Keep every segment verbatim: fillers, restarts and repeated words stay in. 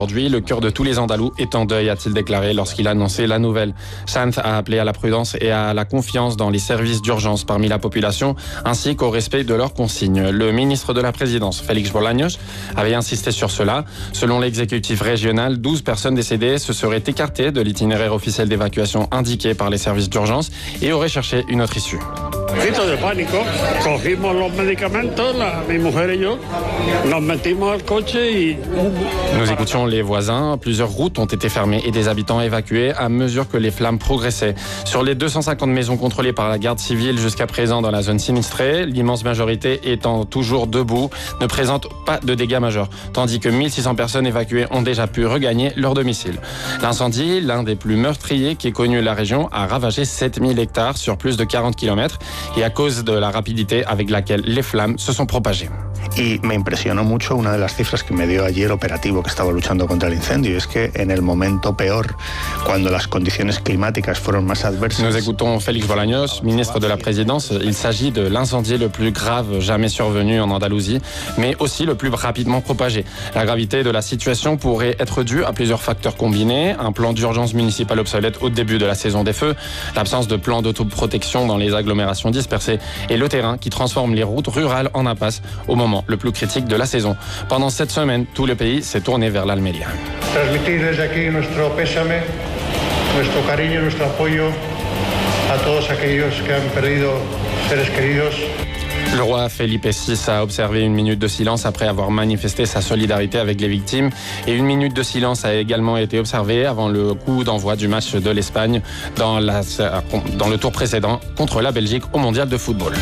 Aujourd'hui, le cœur de tous les Andalous est en deuil, a-t-il déclaré lorsqu'il a annoncé la nouvelle. Sanz a appelé à la prudence et à la confiance dans les services d'urgence parmi la population, ainsi qu'au respect de leurs consignes. Le ministre de la Présidence, Félix Bolaños, avait insisté sur cela. Selon l'exécutif régional, douze personnes décédées se seraient écartées de l'itinéraire officiel d'évacuation indiqué par les services d'urgence et auraient cherché une autre issue. Grito de pánico, cogimos los medicamentos, la, mi mujer y yo, nos metimos al coche y... Nous écoutions les voisins, plusieurs routes ont été fermées et des habitants évacués à mesure que les flammes progressaient. Sur les deux cent cinquante maisons contrôlées par la garde civile jusqu'à présent dans la zone sinistrée, l'immense majorité étant toujours debout, ne présente pas de dégâts majeurs, tandis que mille six cents personnes évacuées ont déjà pu regagner leur domicile. L'incendie, l'un des plus meurtriers qui ait connu la région, a ravagé sept mille hectares sur plus de quarante kilomètres et à cause de la rapidité avec laquelle les flammes se sont propagées. Y me impresionó mucho una de las cifras que me dio ayer operativo que estaba luchando contra el incendio, es que en el momento peor, cuando las condiciones climáticas fueron más adversas... Nous écoutons Félix Bolaños, ministre de la Présidence. Il s'agit de l'incendie le plus grave jamais survenu en Andalousie, mais aussi le plus rapidement propagé. La gravité de la situation pourrait être due à plusieurs facteurs combinés. Un plan d'urgence municipal obsolète au début de la saison des feux, l'absence de plan d'autoprotection dans les agglomérations dispersées et le terrain qui transforme les routes rurales en impasse au moment le plus critique de la saison. Pendant cette semaine, tout le pays s'est tourné vers l'Almería. Transmitir desde aquí nuestro pésame, nuestro cariño, nuestro apoyo a todos aquellos que han perdido seres queridos. Le roi Felipe six a observé une minute de silence après avoir manifesté sa solidarité avec les victimes. Et une minute de silence a également été observée avant le coup d'envoi du match de l'Espagne dans, la, dans le tour précédent contre la Belgique au mondial de football.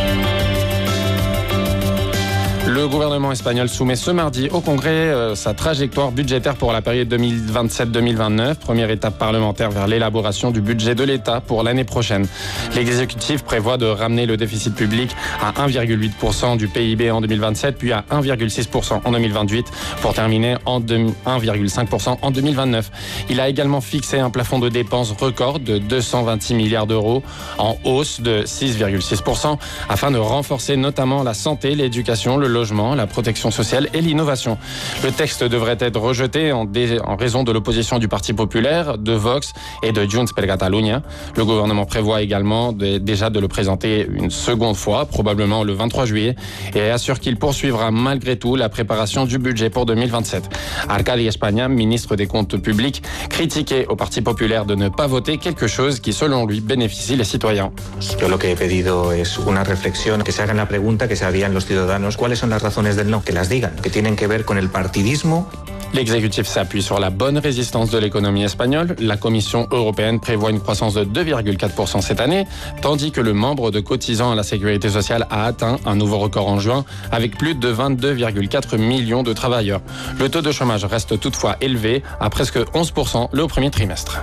Le gouvernement espagnol soumet ce mardi au Congrès euh, sa trajectoire budgétaire pour la période deux mille vingt-sept deux mille vingt-neuf, première étape parlementaire vers l'élaboration du budget de l'État pour l'année prochaine. L'exécutif prévoit de ramener le déficit public à un virgule huit pour cent du P I B en deux mille vingt-sept, puis à un virgule six pour cent en deux mille vingt-huit, pour terminer en un virgule cinq pour cent en deux mille vingt-neuf. Il a également fixé un plafond de dépenses record de deux cent vingt-six milliards d'euros, en hausse de six virgule six pour cent, afin de renforcer notamment la santé, l'éducation, le logement, la protection sociale et l'innovation. Le texte devrait être rejeté en, dé... en raison de l'opposition du Parti populaire, de Vox et de Junts per Catalunya. Le gouvernement prévoit également de, déjà de le présenter une seconde fois, probablement le vingt-trois juillet, et assure qu'il poursuivra malgré tout la préparation du budget pour deux mille vingt-sept. Arcadi España, ministre des Comptes publics, critiquait au Parti populaire de ne pas voter quelque chose qui, selon lui, bénéficie les citoyens. Yo lo que he pedido es una reflexión, que se hagan la pregunta que se harían los ciudadanos, ¿cuáles son las razones del no? Que las digan, que tienen que ver con el partidismo. L'exécutif s'appuie sur la bonne résistance de l'économie espagnole. La Commission européenne prévoit une croissance de deux virgule quatre pour cent cette année, tandis que le nombre de cotisants à la sécurité sociale a atteint un nouveau record en juin, avec plus de vingt-deux virgule quatre millions de travailleurs. Le taux de chômage reste toutefois élevé, à presque onze pour cent le premier trimestre.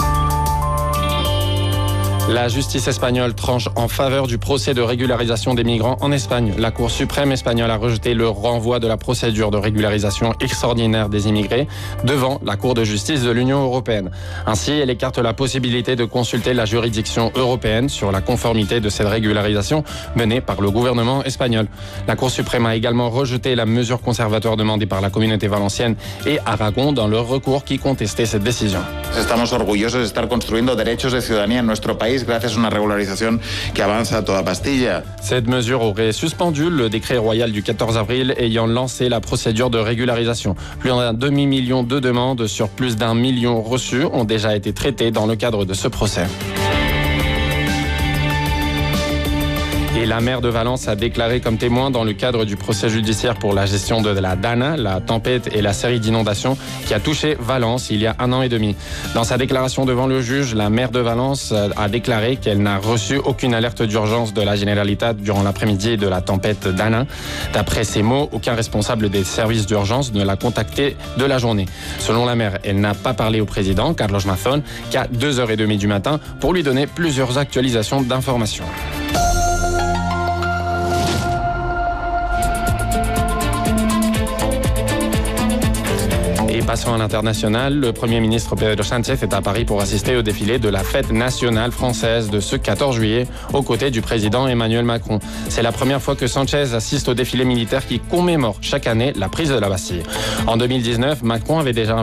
La justice espagnole tranche en faveur du procès de régularisation des migrants en Espagne. La Cour suprême espagnole a rejeté le renvoi de la procédure de régularisation extraordinaire des immigrés devant la Cour de justice de l'Union européenne. Ainsi, elle écarte la possibilité de consulter la juridiction européenne sur la conformité de cette régularisation menée par le gouvernement espagnol. La Cour suprême a également rejeté la mesure conservatoire demandée par la communauté valencienne et Aragon dans leur recours qui contestait cette décision. Estamos orgullosos de estar construyendo derechos de ciudadanía en nuestro país gracias a una regularización que avanza a toda pastilla. Cette mesure aurait suspendu le décret royal du quatorze avril ayant lancé la procédure de régularisation. Plus d'un demi-million de demandes sur plus d'un million reçues ont déjà été traitées dans le cadre de ce procès. Et la maire de Valence a déclaré comme témoin dans le cadre du procès judiciaire pour la gestion de la Dana, la tempête et la série d'inondations qui a touché Valence il y a un an et demi. Dans sa déclaration devant le juge, la maire de Valence a déclaré qu'elle n'a reçu aucune alerte d'urgence de la Generalitat durant l'après-midi de la tempête Dana. D'après ses mots, aucun responsable des services d'urgence ne l'a contacté de la journée. Selon la maire, elle n'a pas parlé au président, Carlos Mazón, qu'à deux heures trente du matin pour lui donner plusieurs actualisations d'informations. Passons à l'international. Le Premier ministre Pedro Sánchez est à Paris pour assister au défilé de la fête nationale française de ce quatorze juillet aux côtés du président Emmanuel Macron. C'est la première fois que Sánchez assiste au défilé militaire qui commémore chaque année la prise de la Bastille. En deux mille dix-neuf, Macron avait déjà